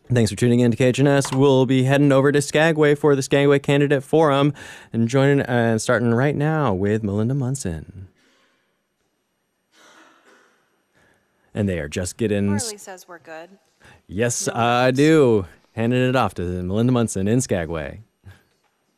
Thanks for tuning in to KHNS. We'll be heading over to Skagway for the Skagway Candidate Forum and starting right now with Melinda Munson. And they are just getting... Harley says we're good. Yes, I do. Handing it off to Melinda Munson in Skagway.